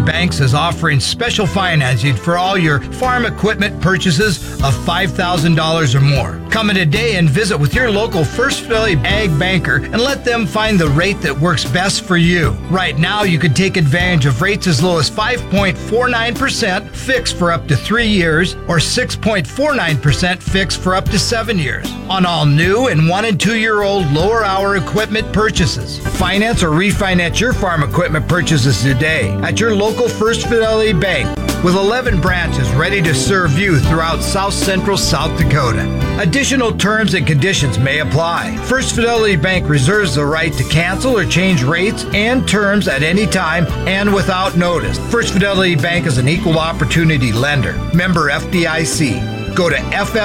Banks is offering special financing for all your farm equipment purchases of $5,000 or more. Come in today and visit with your local First Fidelity Ag banker and let them find the rate that works best for you. Right now, you can take advantage of rates as low as 5.49% fixed for up to 3 years or 6.49% fixed for up to 7 years on all new and 1 and 2 year old lower hour equipment purchases. Finance or refinance your farm equipment purchases today at your local First Fidelity Bank, with 11 branches ready to serve you throughout South Central South Dakota. Additional terms and conditions may apply. First Fidelity Bank reserves the right to cancel or change rates and terms at any time and without notice. First Fidelity Bank is an equal opportunity lender. Member FDIC. Go to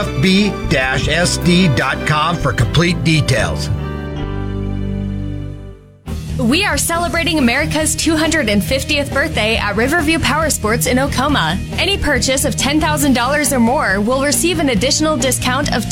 ffb-sd.com for complete details. We are celebrating America's 250th birthday at Riverview Powersports in Oklahoma. Any purchase of $10,000 or more will receive an additional discount of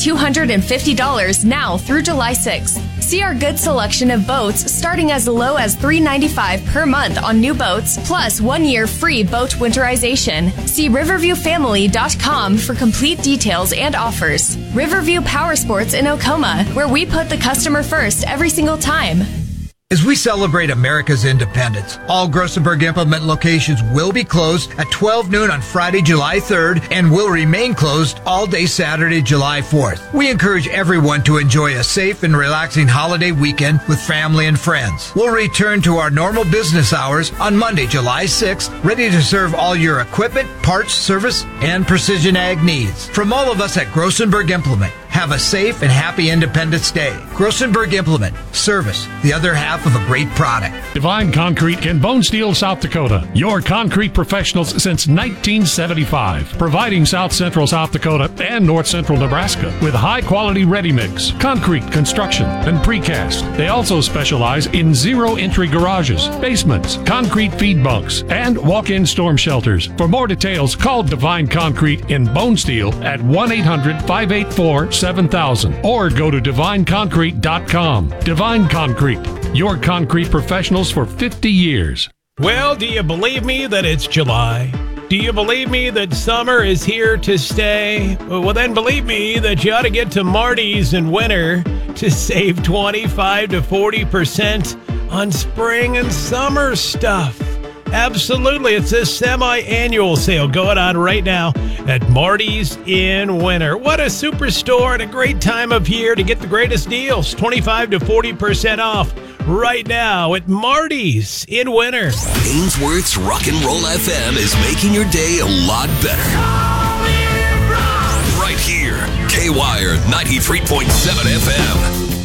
$250 now through July 6th. See our good selection of boats starting as low as $395 per month on new boats, plus 1 year free boat winterization. See riverviewfamily.com for complete details and offers. Riverview Powersports in Oklahoma, where we put the customer first every single time. As we celebrate America's independence, all Grossenberg Implement locations will be closed at 12 noon on Friday, July 3rd, and will remain closed all day Saturday, July 4th. We encourage everyone to enjoy a safe and relaxing holiday weekend with family and friends. We'll return to our normal business hours on Monday, July 6th, ready to serve all your equipment, parts, service, and precision ag needs. From all of us at Grossenberg Implement, have a safe and happy Independence Day. Grossenberg Implement. Service, the other half of a great product. Divine Concrete in Bone Steel, South Dakota. Your concrete professionals since 1975. Providing South Central South Dakota and North Central Nebraska with high-quality ready-mix, concrete construction, and precast. They also specialize in zero-entry garages, basements, concrete feed bunks, and walk-in storm shelters. For more details, call Divine Concrete in Bone Steel at 1-800-584-7000 or go to divineconcrete.com. Divine Concrete, your concrete professionals for 50 years. Well, do you believe me that it's July? Do you believe me that summer is here to stay? Well, then believe me that you ought to get to Marty's in winter to save 25 to 40% on spring and summer stuff. Absolutely. It's a semi-annual sale going on right now at Marty's in winter. What a superstore and a great time of year to get the greatest deals. 25 to 40% off right now at Marty's in winter. Ainsworth's Rock and Roll FM is making your day a lot better. Right here, K-Wire 93.7 FM.